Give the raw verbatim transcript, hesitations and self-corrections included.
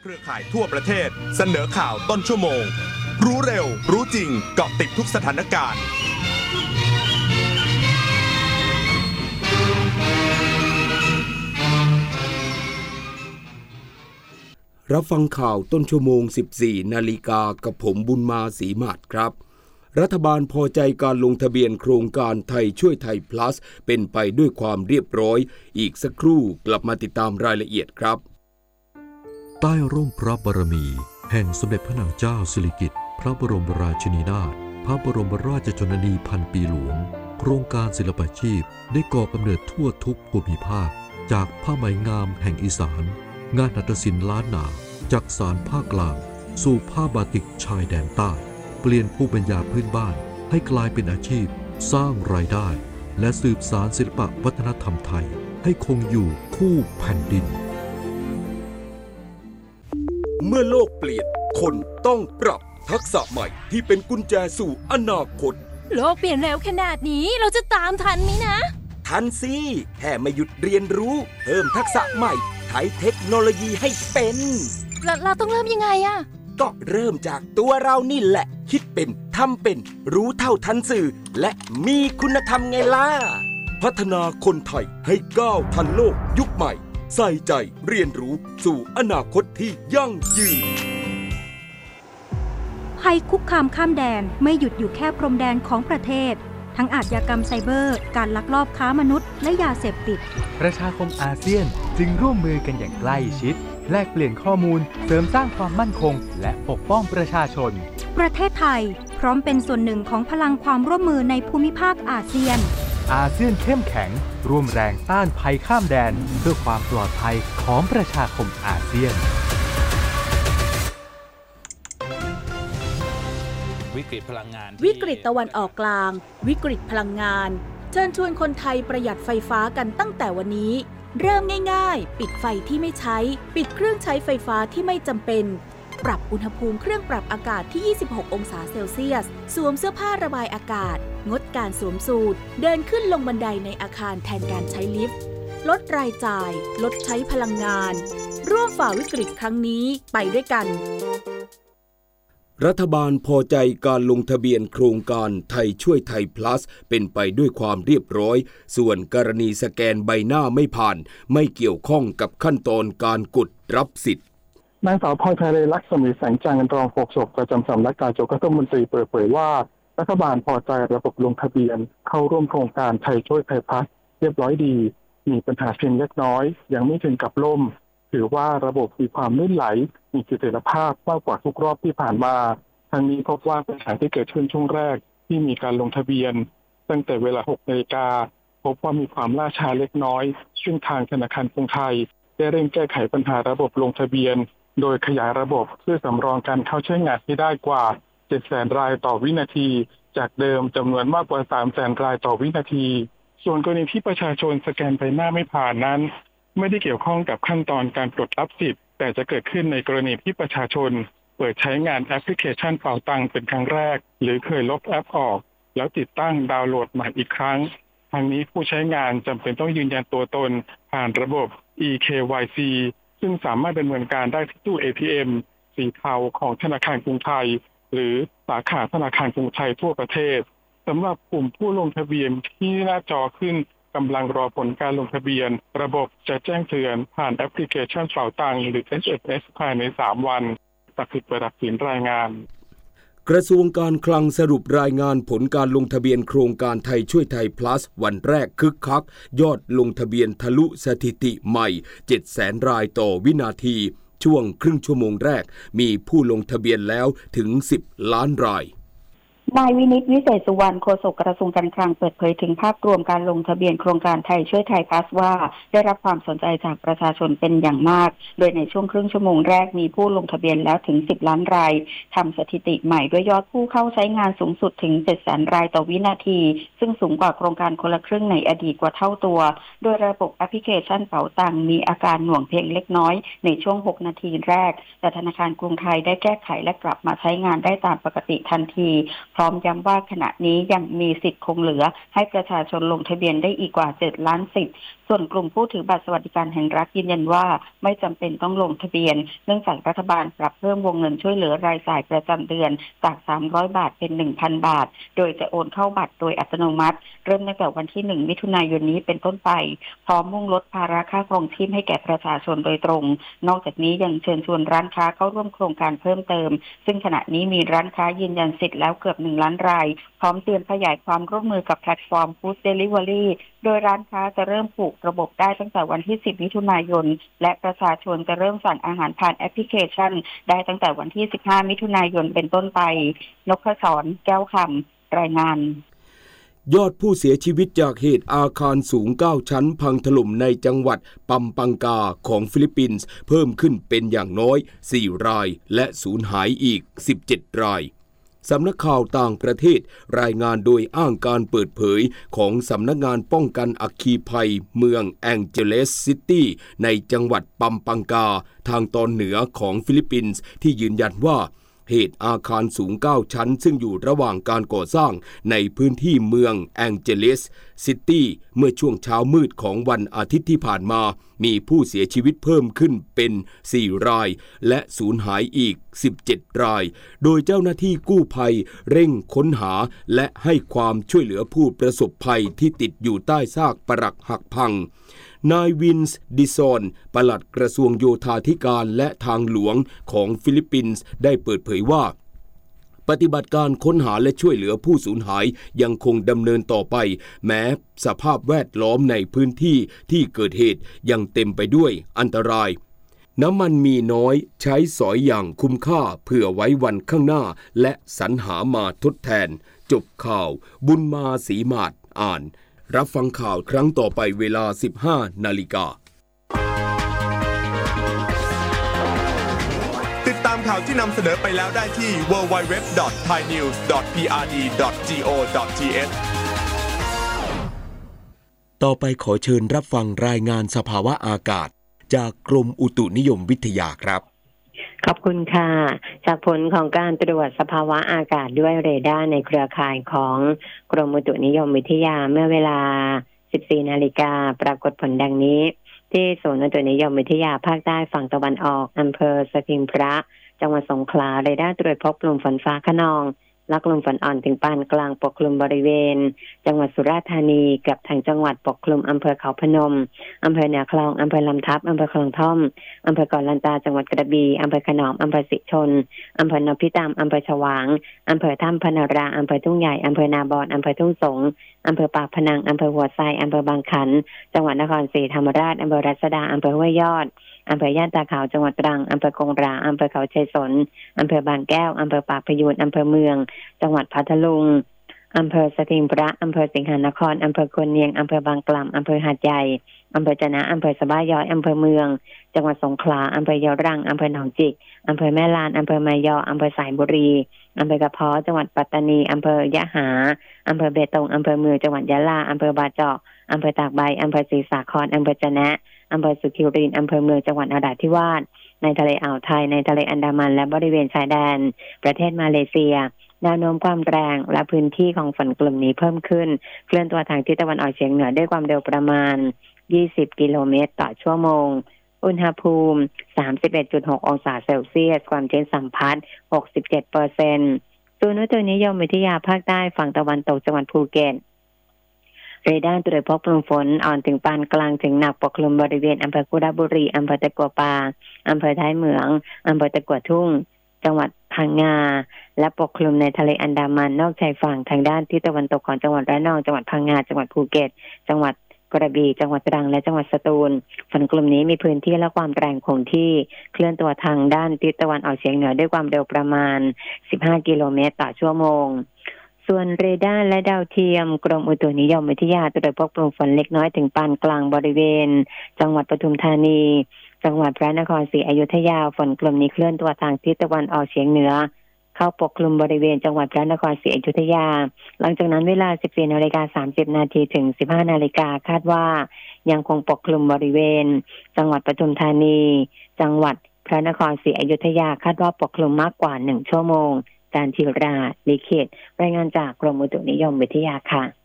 เครือข่ายทั่วประเทศเสนอข่าวต้นชั่วโมงรู้เร็วรู้จริงเกาะติดทุกสถานการณ์รับฟังข่าวต้นชั่วโมง สิบสี่นาฬิกากับผมบุญมาศรีมาศครับรัฐบาลพอใจการลงทะเบียนโครงการไทยช่วยไทย plus เป็นไปด้วยความเรียบร้อยอีกสักครู่กลับมาติดตามรายละเอียดครับใต้ร่มพระบารมีแห่งสมเด็จพระนางเจ้าสิริกิติ์พระบรมราชินีนาถพระบรมราชชนนีพันปีหลวงโครงการศิลปาชีพได้ก่อกำเนิดทั่วทุกภูมิภาคจากผ้าไหมงามแห่งอีสานงานหัตถศิลป์ล้านนาจากสานภาคกลางสู่ผ้าบาติกชายแดนใต้เปลี่ยนภูมิปัญญาพื้นบ้านให้กลายเป็นอาชีพสร้างรายได้และสืบสานศิลปวัฒนธรรมไทยให้คงอยู่คู่แผ่นดินเมื่อโลกเปลี่ยนคนต้องปรับทักษะใหม่ที่เป็นกุญแจสู่อนาคตโลกเปลี่ยนเร็วขนาดนี้เราจะตามทันไหมนะทันสิแค่ไม่หยุดเรียนรู้เพิ่มทักษะใหม่ใช้เทคโนโลยีให้เป็นเราเราต้องเริ่มยังไงอะก็เริ่มจากตัวเรานี่แหละคิดเป็นทำเป็นรู้เท่าทันสื่อและมีคุณธรรมไงล่ะพัฒนาคนไทยให้ก้าวทันโลกยุคใหม่ใส่ใจเรียนรู้สู่อนาคตที่ยั่งยืนภัยคุกคามข้ามแดนไม่หยุดอยู่แค่พรมแดนของประเทศทั้งอาชญากรรมไซเบอร์การลักลอบค้ามนุษย์และยาเสพติดประชาคมอาเซียนจึงร่วมมือกันอย่างใกล้ชิดแลกเปลี่ยนข้อมูลเสริมสร้างความมั่นคงและปกป้องประชาชนประเทศไทยพร้อมเป็นส่วนหนึ่งของพลังความร่วมมือในภูมิภาคอาเซียนอาเซียนเข้มแข็งร่วมแรงต้านภัยข้ามแดนเพื่อความปลอดภัยของประชาคมอาเซียนวิกฤตพลังงานวิกฤตตะวันออกกลางวิกฤตพลังงานเชิญชวนคนไทยประหยัดไฟฟ้ากันตั้งแต่วันนี้เริ่มง่ายๆปิดไฟที่ไม่ใช้ปิดเครื่องใช้ไฟฟ้าที่ไม่จำเป็นปรับอุณหภูมิเครื่องปรับอากาศที่ยี่สิบหกองศาเซลเซียสสวมเสื้อผ้าระบายอากาศงดการสวมสูทเดินขึ้นลงบันไดในอาคารแทนการใช้ลิฟต์ลดรายจ่ายลดใช้พลังงานร่วมฝ่าวิกฤตครั้งนี้ไปด้วยกันรัฐบาลพอใจการลงทะเบียนโครงการไทยช่วยไทย plus เป็นไปด้วยความเรียบร้อยส่วนกรณีสแกนใบหน้าไม่ผ่านไม่เกี่ยวข้องกับขั้นตอนการกดรับสิทธิ์นางสาวพรไพเรลักษมีแสงจันทร์รองโฆษกประจำสำนักนายกรัฐมนตรีเปิดเผยว่ารัฐบาลพอใจระบบลงทะเบียนเข้าร่วมโครงการไทยช่วยไทย plus เรียบร้อยดีมีปัญหาเพียงเล็กน้อยยังไม่ถึงกับล่มถือว่าระบบมีความลื่นไหลมีเสถียรภาพมากกว่าทุกรอบที่ผ่านมาทั้งนี้พบว่าปัญหาที่เกิดขึ้นช่วงแรกที่มีการลงทะเบียนตั้งแต่เวลา หกนาฬิกาพบว่ามีความล่าช้าเล็กน้อยซึ่งทางธนาคารกรุงไทยได้เร่งแก้ไขปัญหาระบบลงทะเบียนโดยขยายระบบเพื่อสำรองการเข้าใช้งานที่ได้กว่า เจ็ดแสน รายต่อวินาทีจากเดิมจำนวนมากกว่า สามแสน รายต่อวินาทีส่วนกรณีที่ประชาชนสแกนใบหน้าไม่ผ่านนั้นไม่ได้เกี่ยวข้องกับขั้นตอนการกดรับสิทธิ์แต่จะเกิดขึ้นในกรณีที่ประชาชนเปิดใช้งานแอปพลิเคชันเป๋าตังเป็นครั้งแรกหรือเคยลบแอปออกแล้วติดตั้งดาวน์โหลดใหม่อีกครั้งทางนี้ผู้ใช้งานจำเป็นต้องยืนยันตัวตนผ่านระบบ อี เค วาย ซี ซึ่งสามารถดำเนินการได้ที่ตู้ เอ ที เอ็ม สีเทาของธนาคารกรุงไทยหรือสาขาธนาคารกรุงไทยทั่วประเทศสำหรับกลุ่มผู้ลงทะเบียนที่หน้าจอขึ้นกำลังรอผลการลงทะเบียนระบบจะแจ้งเตือนผ่านแอปพลิเคชันเป๋าตังหรือ เอส เอ็ม เอส ภายในสามวันตัดสิทธิ์ประดับสินรายงานกระทรวงการคลังสรุปรายงานผลการลงทะเบียนโครงการไทยช่วยไทย plus วันแรกคึกคักยอดลงทะเบียนทะลุสถิติใหม่ เจ็ดแสน รายต่อวินาทีช่วงครึ่งชั่วโมงแรกมีผู้ลงทะเบียนแล้วถึงสิบล้านรายนายวินิตวิเศษสุวรรณโฆษกกระทรวงการคลังเปิดเผยถึงภาพรวมการลงทะเบียนโครงการไทยช่วยไทย plus ว่าได้รับความสนใจจากประชาชนเป็นอย่างมากโดยในช่วงครึ่งชั่วโมงแรกมีผู้ลงทะเบียนแล้วถึงสิบล้านรายทำสถิติใหม่ด้วยยอดผู้เข้าใช้งานสูงสุดถึง เจ็ดแสน รายต่อวินาทีซึ่งสูงกว่าโครงการคนละครึ่งในอดีตกว่าเท่าตัวโดยระบบแอปพลิเคชันเป๋าตังมีอาการหน่วงเพียงเล็กน้อยในช่วงหกนาทีแรกแต่ธนาคารกรุงไทยได้แก้ไขและกลับมาใช้งานได้ตามปกติทันทีพร้อมร้อมย้ำว่าขณะนี้ยังมีสิทธิ์คงเหลือให้ประชาชนลงทะเบียนได้อีกกว่าเจ็ดล้านสิทธิ์ส่วนกลุ่มผู้ถือบัตรสวัสดิการแห่งรัฐยืนยันว่าไม่จำเป็นต้องลงทะเบียนเนื่องจากรัฐบาลปรับเพิ่มวงเงินช่วยเหลือรายจ่ายประจำเดือนจากสามร้อยบาทเป็น หนึ่งพัน บาทโดยจะโอนเข้าบัตรโดยอัตโนมัติเริ่มตั้งแต่วันที่หนึ่งมิถุนายนนี้เป็นต้นไปพร้อมมุ่งลดภาระค่าครองชีพให้แก่ประชาชนโดยตรงนอกจากนี้ยังเชิญชวนร้านค้าเข้าร่วมโครงการเพิ่มเติมซึ่งขณะนี้มีร้านค้ายืนยันสิทธิ์แล้วเกือบหนึ่งล้านรายพร้อมเตรียมขยายความร่วมมือกับแพลตฟอร์ม Food Delivery โดยร้านค้าจะเริ่มผูกระบบได้ตั้งแต่วันที่สิบมิถุนายนและประชาชนจะเริ่มสั่งอาหารผ่านแอปพลิเคชันได้ตั้งแต่วันที่สิบห้ามิถุนายนเป็นต้นไปนพศรแก้วคำรายงานยอดผู้เสียชีวิตจากเหตุอาคารสูงเก้าชั้นพังถล่มในจังหวัดปัมปังกาของฟิลิปปินส์เพิ่มขึ้นเป็นอย่างน้อยสี่รายและสูญหายอีกสิบเจ็ดรายสำนักข่าวต่างประเทศรายงานโดยอ้างการเปิดเผยของสำนักงานป้องกันอัคคีภัยเมืองแองเจลิสซิตี้ในจังหวัดปัมปังกาทางตอนเหนือของฟิลิปปินส์ที่ยืนยันว่าเหตุอาคารสูงเก้าชั้นซึ่งอยู่ระหว่างการก่อสร้างในพื้นที่เมืองแองเจลิสซิตี้เมื่อช่วงเช้ามืดของวันอาทิตย์ที่ผ่านมามีผู้เสียชีวิตเพิ่มขึ้นเป็นสี่รายและสูญหายอีกสิบเจ็ดรายโดยเจ้าหน้าที่กู้ภัยเร่งค้นหาและให้ความช่วยเหลือผู้ประสบภัยที่ติดอยู่ใต้ซากปรักหักพังนายวินส์ดิซอนปลัดกระทรวงโยธาธิการและทางหลวงของฟิลิปปินส์ได้เปิดเผยว่าปฏิบัติการค้นหาและช่วยเหลือผู้สูญหายยังคงดำเนินต่อไปแม้สภาพแวดล้อมในพื้นที่ที่เกิดเหตุยังเต็มไปด้วยอันตรายน้ำมันมีน้อยใช้สอยอย่างคุ้มค่าเพื่อไว้วันข้างหน้าและสรรหามาทดแทนจบข่าวบุญมาศรีมาศอ่านรับฟังข่าวครั้งต่อไปเวลา สิบห้านาฬิกาติดตามข่าวที่นำเสนอไปแล้วได้ที่ ดับเบิลยู ดับเบิลยู ดับเบิลยู ดอท ไทยนิวส์ ดอท พี อาร์ ดี ดอท จี โอ ดอท ที เอชต่อไปขอเชิญรับฟังรายงานสภาวะอากาศจากกรมอุตุนิยมวิทยาครับขอบคุณค่ะจากผลของการตรวจสภาวะอากาศด้วยเรดาร์ในเครือข่ายของกรมอุตุนิยมวิทยาเมื่อเวลา สิบสี่นาฬิกาปรากฏผลดังนี้ที่ศูนย์อุตุนิยมวิทยาภาคใต้ฝั่งตะวันออกอำเภอสถิงพระจังหวัดสงขลาเรดาร์ตรวจพบกลุ่มฝนฟ้าคะนองและกลุ่มฝนอ่อนถึงปานกลางปกคลุมบริเวณจังหวัดสุราษฎร์ธานีกับทางจังหวัดปกคลุมอำเภอเขาพนมอำเภอเหนือคลองอำเภอลำทับอำเภอคลองท่อมอำเภอเกาะลันตาจังหวัดกระบี่อำเภอขนอมอำเภอสิชนอำเภอนพิตามอำเภอฉวางอำเภอถ้ำพนาราอำเภอทุ่งใหญ่อำเภอนาบอนอำเภอทุ่งสงอำเภอปากพนังอำเภอหัวไซอำเภอบางขันจังหวัดนครศรีธรรมราชอำเภอรัศดาอำเภอห้วยยอดอำเภอย่านตาขาวจังหวัดตรังอำเภอกงราอำเภอเขาชัยสนอำเภอบางแก้วอำเภอปากพยูนอำเภอเมืองจังหวัดพัทลุงอำเภอสถิงพระอำเภอสิงหนครอำเภอควรเนียงอำเภอบางกล่ำอำเภอหาดใหญ่อำเภอจะนะอำเภอสะบ้าย้อยอำเภอเมืองจังหวัดสงขลาอำเภอยะรังอำเภอหนองจิกอำเภอแม่ลานอำเภอมายออำเภอสายบุรีอำเภอกระเพาะจังหวัดปัตตานีอำเภอยะหาอำเภอเบตงอำเภอเมืองจังหวัดยะลาอำเภอบาเจาะอำเภอตากใบอำเภอศรีสาครอำเภอจะนะอำเภอสุขิรินอำเภอเมืองจังหวัดนราธิวาสในทะเลอ่าวไทยในทะเลอันดามันและบริเวณชายแดนประเทศมาเลเซียแนวโน้มความแรงและพื้นที่ของฝนกลุ่มนี้เพิ่มขึ้นเคลื่อนตัวทางทิศตะวันออกเฉียงเหนือด้วยความเร็วประมาณยี่สิบกิโลเมตรต่อชั่วโมงอุณหภูมิ สามสิบเอ็ดจุดหก องศาเซลเซียสความชื้นสัมพัทธ์ หกสิบเจ็ดเปอร์เซ็นต์ ศูนย์อุตุนิยมวิทยาภาคใต้ฝั่งตะวันตกจังหวัดภูเก็ตเรดาร์ตรวจพบกลุ่มฝนอ่อนถึงปานกลางถึงหนักปกคลุมบริเวณอำเภอกุดาบุรีอำเภอตะกัวป่าอำเภอท้ายเหมืองอำเภอตะกัวทุ่งจังหวัดพังงาและปกคลุมในทะเลอันดามันนอกชายฝั่งทางด้านทิศตะวันตกของจังหวัดระนองจังหวัดพังงาจังหวัดภูเก็ตจังหวัดกระบี่จังหวัดตรังและจังหวัดสตูลฝนกลุ่มนี้มีพื้นที่และความแรงคงที่เคลื่อนตัวทางด้านทิศตะวันออกเฉียงเหนือด้วยความเร็วประมาณสิบห้ากิโลเมตรต่อชั่วโมงส่วนเรดาร์และดาวเทียมกรมอุตุนิยมวิทยาตรวจพบกลุ่มฝนเล็กน้อยถึงปานกลางบริเวณจังหวัดปทุมธานีจังหวัดพระนครศรีอยุธยาฝนกลุ่มนี้เคลื่อนตัวทางทิศตะวันออกเฉียงเหนือเข้าปกคลุมบริเวณจังหวัดพระนครศรีอยุธยาหลังจากนั้นเวลา สิบสี่นาฬิกาสามสิบนาทีถึง สิบห้านาฬิกาคาดว่ายังคงปกคลุมบริเวณจังหวัดปทุมธานีจังหวัดพระนครศรีอยุธยาคาดว่าปกคลุมมากกว่าหนึ่งชั่วโมงการธีราลิขิตรายงานจากกรมอุตุนิยมวิทยาค่ะ